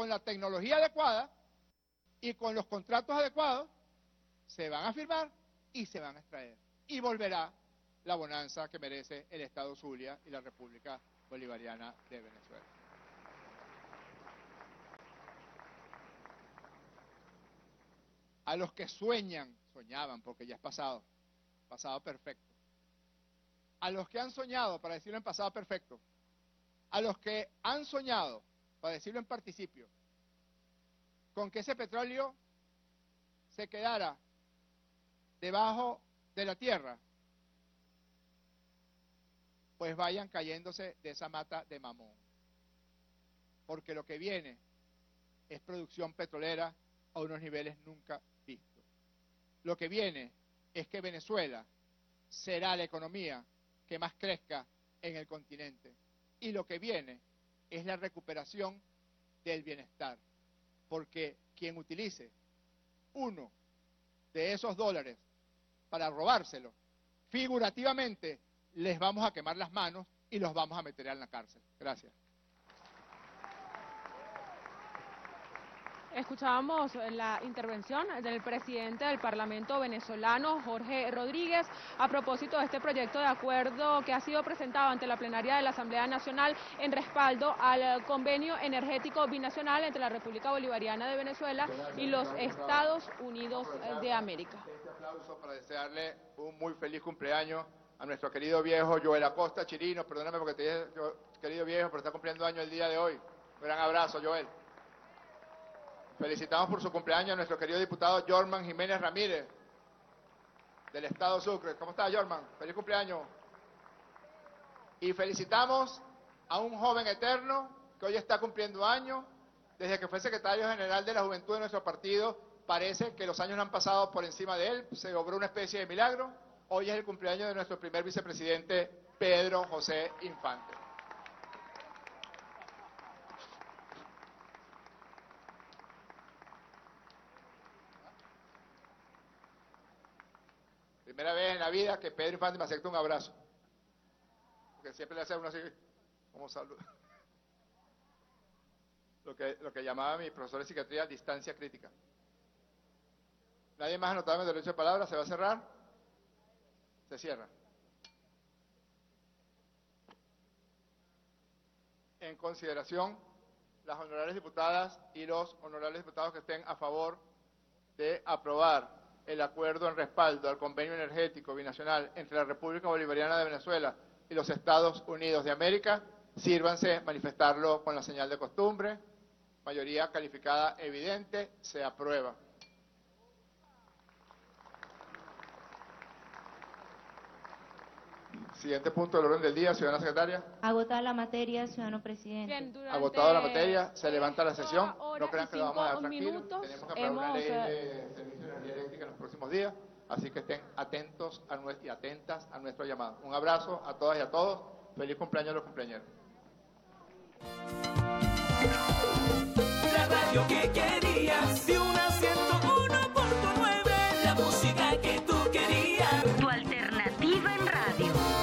con la tecnología adecuada y con los contratos adecuados, se van a firmar y se van a extraer. Y volverá la bonanza que merece el Estado Zulia y la República Bolivariana de Venezuela. A los que soñaban, porque ya es pasado perfecto. A los que han soñado, para decirlo en pasado perfecto, a los que han soñado, para decirlo en participio, con que ese petróleo se quedara debajo de la tierra, pues vayan cayéndose de esa mata de mamón. Porque lo que viene es producción petrolera a unos niveles nunca vistos. Lo que viene es que Venezuela será la economía que más crezca en el continente. Y lo que viene es la recuperación del bienestar. Porque quien utilice uno de esos dólares para robárselo, figurativamente les vamos a quemar las manos y los vamos a meter en la cárcel. Gracias. Escuchábamos la intervención del presidente del Parlamento venezolano, Jorge Rodríguez, a propósito de este proyecto de acuerdo que ha sido presentado ante la plenaria de la Asamblea Nacional en respaldo al convenio energético binacional entre la República Bolivariana de Venezuela y los Estados Unidos de América. Este aplauso para desearle un muy feliz cumpleaños a nuestro querido viejo Joel Acosta Chirino. Perdóname porque te dije querido viejo, pero está cumpliendo año el día de hoy. Un gran abrazo, Joel. Felicitamos por su cumpleaños a nuestro querido diputado Jorman Jiménez Ramírez, del Estado Sucre. ¿Cómo está, Jorman? Feliz cumpleaños. Y felicitamos a un joven eterno que hoy está cumpliendo años. Desde que fue secretario general de la Juventud de nuestro partido, parece que los años han pasado por encima de él. Se obró una especie de milagro. Hoy es el cumpleaños de nuestro primer vicepresidente, Pedro José Infante. Primera vez en la vida que Pedro Infante me acepta un abrazo. Porque siempre le hace a uno así, como salud. Lo que llamaba mi profesor de psiquiatría distancia crítica. ¿Nadie más anotado en el derecho de palabra? ¿Se va a cerrar? Se cierra. En consideración, las honorables diputadas y los honorables diputados que estén a favor de aprobar el acuerdo en respaldo al convenio energético binacional entre la República Bolivariana de Venezuela y los Estados Unidos de América, sírvanse manifestarlo con la señal de costumbre. Mayoría calificada evidente, se aprueba. Siguiente punto del orden del día, ciudadana secretaria. Agotada la materia, ciudadano presidente. Bien, Agotado la materia, se levanta la sesión. No crean que lo vamos a dejar tranquilo. Minutos, Tenemos que aprobar una ley de servicio de energía eléctrica en los próximos días, así que estén atentos y atentas a nuestro llamado. Un abrazo a todas y a todos. Feliz cumpleaños a los cumpleañeros.